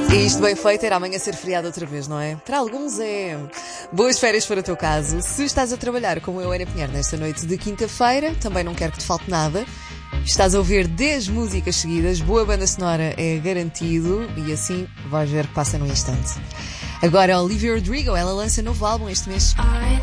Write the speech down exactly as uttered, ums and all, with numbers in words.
E isto bem feito era amanhã ser feriado outra vez, não é? Para alguns é. Boas férias para o teu caso. Se estás a trabalhar como eu, Ana Pinheiro, nesta noite de quinta-feira, também não quero que te falte nada. Estás a ouvir dez músicas seguidas, boa banda sonora é garantido e assim vais ver que passa num instante. Agora, Olivia Rodrigo, ela lança novo álbum este mês.